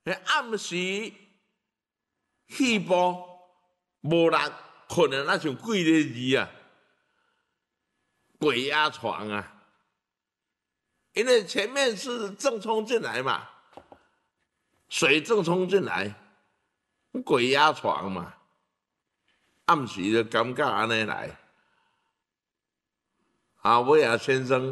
暗时气部无力，困得那像鬼咧字啊，鬼压床啊。因为前面是正冲进来嘛，水正冲进来，鬼压床嘛，暗时就感觉安尼来。尾啊先生，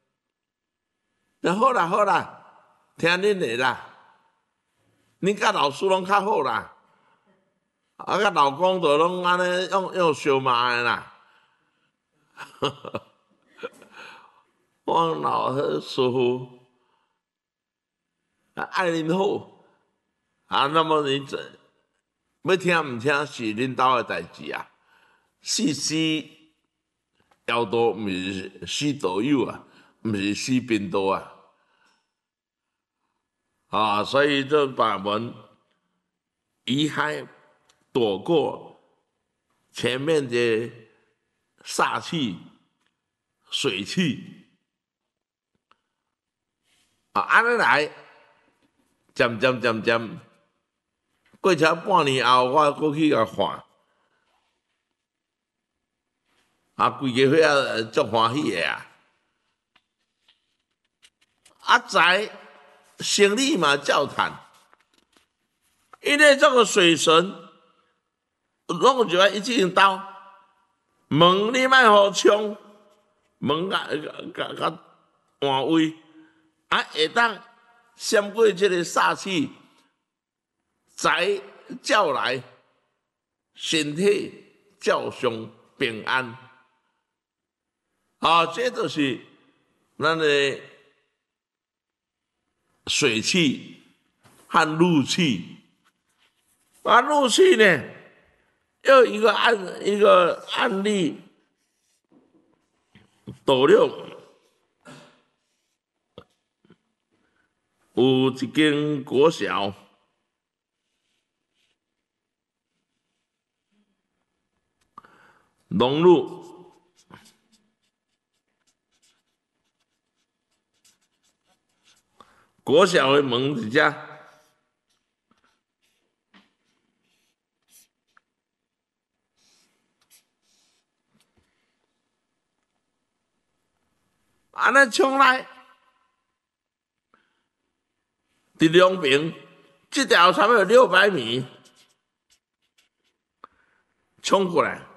好啦好啦，听恁的啦，恁甲老师拢较好啦，甲老公就拢安尼用相骂的啦。我老师傅爱恁好那么你要听唔听是恁兜的代志啊。死摇头唔是死道友啊，唔是死兵道啊。所以就把门移开，躲过前面的煞气、水气安尼来，渐渐，过车半年后，我过去甲看，规个伙仔足欢喜的财生理嘛照谈，因为这个水神，拢就要一进刀，门你莫互冲，门甲换位，会当闪过这个煞气，财照来，身体照常平安。这就是咱的水气和陆气。陆气呢，又一个案例，斗六有一间国小，农路国小的门一只，安尼冲来，伫两边，这条差不多600米，冲过来，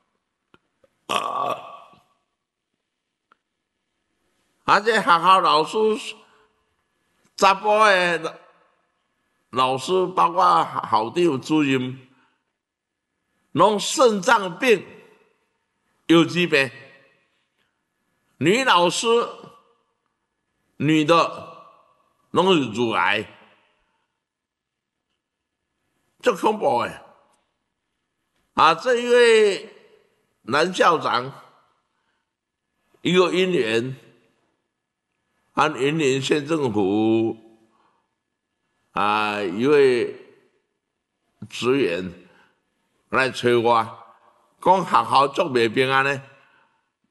这学校老师。查甫的老师，包括校长、主任，拢肾脏病、有疾病。女老师，女的拢是乳癌，足恐怖的。这一位男校长，一个因缘。和云林县政府一位职员来找我，讲学校足袂平安呢。